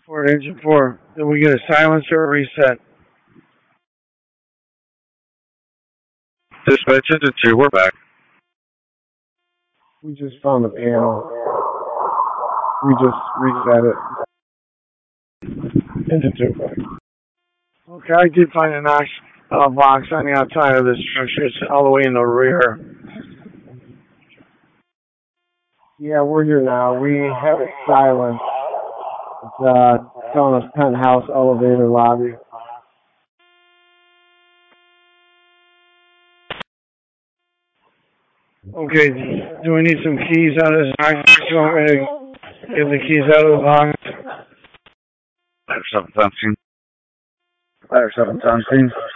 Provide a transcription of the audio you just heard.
For engine 4. Did we get a silencer or a reset? Dispatch engine 2, we're back. We just found the panel. We just reset it. Engine 2. Okay, I did find a Knox box on the outside of this structure. It's all the way in the rear. Yeah, we're here now. We have it silenced. It's telling us penthouse elevator lobby. Okay, do we need some keys out of this box? Do you want me to get the keys out of the box? Ladder 7's on scene. Ladder 7's on scene.